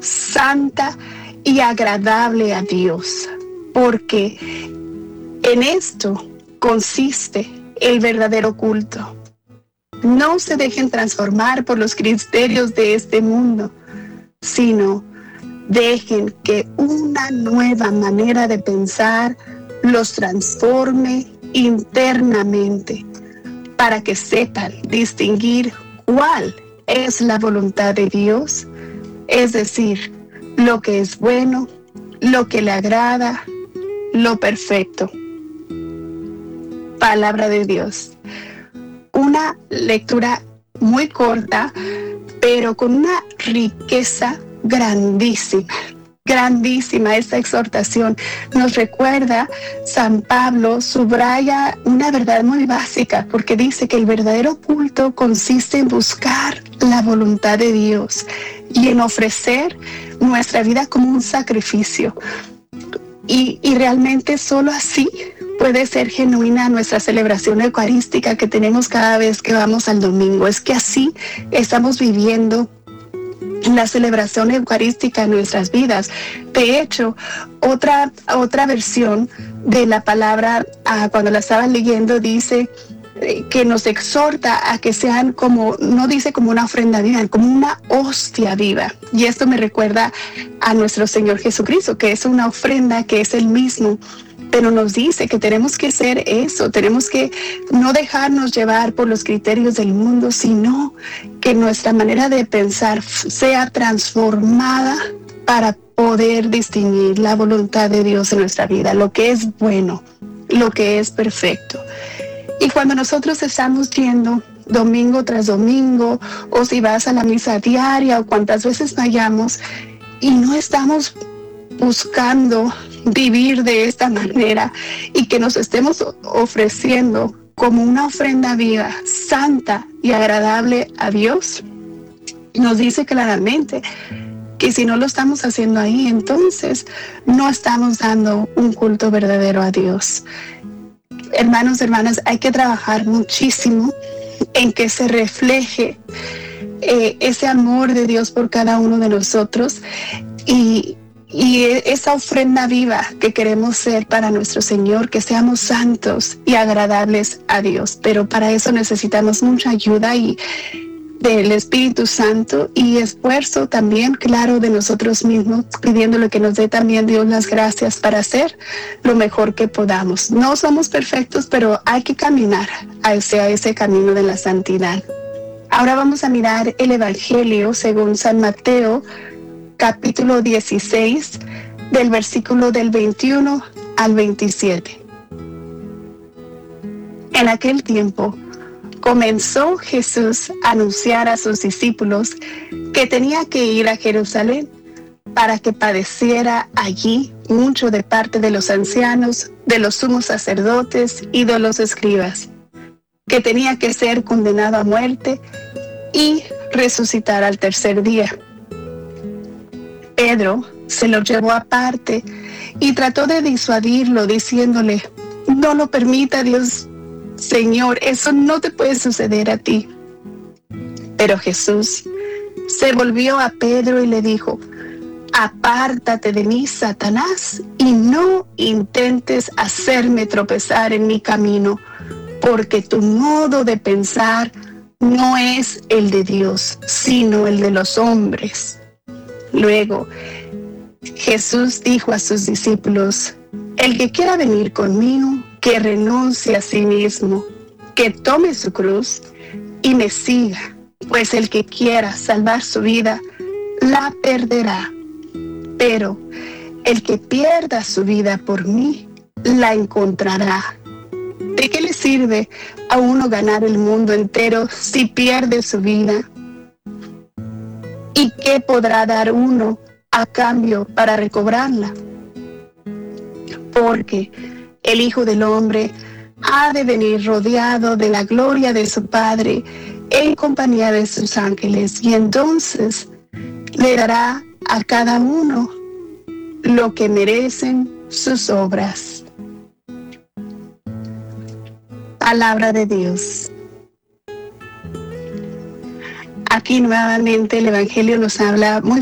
santa y agradable a Dios, porque en esto consiste el verdadero culto. No se dejen transformar por los criterios de este mundo, sino dejen que una nueva manera de pensar los transforme internamente para que sepan distinguir cuál es la voluntad de Dios, es decir, lo que es bueno, lo que le agrada, lo perfecto. Palabra de Dios. Una lectura muy corta, pero con una riqueza grandísima. Grandísima esta exhortación. Nos recuerda, San Pablo subraya una verdad muy básica, porque dice que el verdadero culto consiste en buscar la voluntad de Dios y en ofrecer nuestra vida como un sacrificio. Y realmente solo así puede ser genuina nuestra celebración eucarística que tenemos cada vez que vamos al domingo. Es que así estamos viviendo la celebración eucarística en nuestras vidas. De hecho, otra versión de la palabra, cuando la estaba leyendo, dice que nos exhorta a que sean como, no dice como una ofrenda viva, como una hostia viva. Y esto me recuerda a nuestro Señor Jesucristo, que es una ofrenda que es Él mismo. Pero nos dice que tenemos que ser eso, tenemos que no dejarnos llevar por los criterios del mundo, sino que nuestra manera de pensar sea transformada para poder distinguir la voluntad de Dios en nuestra vida, lo que es bueno, lo que es perfecto. Y cuando nosotros estamos yendo domingo tras domingo, o si vas a la misa diaria, o cuantas veces vayamos, y no estamos buscando vivir de esta manera y que nos estemos ofreciendo como una ofrenda viva, santa y agradable a Dios, nos dice claramente que si no lo estamos haciendo ahí, entonces no estamos dando un culto verdadero a Dios. Hermanos, hermanas, hay que trabajar muchísimo en que se refleje ese amor de Dios por cada uno de nosotros y esa ofrenda viva que queremos ser para nuestro Señor, que seamos santos y agradables a Dios. Pero para eso necesitamos mucha ayuda y del Espíritu Santo y esfuerzo también, claro, de nosotros mismos, pidiéndole que nos dé también Dios las gracias para hacer lo mejor que podamos. No somos perfectos, pero hay que caminar hacia ese camino de la santidad. Ahora vamos a mirar el Evangelio según San Mateo, capítulo 16, del versículo del 21 al 27. En aquel tiempo comenzó Jesús a anunciar a sus discípulos que tenía que ir a Jerusalén para que padeciera allí mucho de parte de los ancianos, de los sumos sacerdotes y de los escribas, que tenía que ser condenado a muerte y resucitar al tercer día. Pedro se lo llevó aparte y trató de disuadirlo diciéndole: no lo permita Dios, Señor, eso no te puede suceder a ti. Pero Jesús se volvió a Pedro y le dijo: apártate de mí, Satanás, y no intentes hacerme tropezar en mi camino, porque tu modo de pensar no es el de Dios, sino el de los hombres. Luego, Jesús dijo a sus discípulos: el que quiera venir conmigo, que renuncie a sí mismo, que tome su cruz y me siga, pues el que quiera salvar su vida, la perderá. Pero el que pierda su vida por mí, la encontrará. ¿De qué le sirve a uno ganar el mundo entero si pierde su vida? ¿Y qué podrá dar uno a cambio para recobrarla? Porque el Hijo del Hombre ha de venir rodeado de la gloria de su Padre en compañía de sus ángeles, y entonces le dará a cada uno lo que merecen sus obras. Palabra de Dios. Aquí nuevamente el Evangelio nos habla muy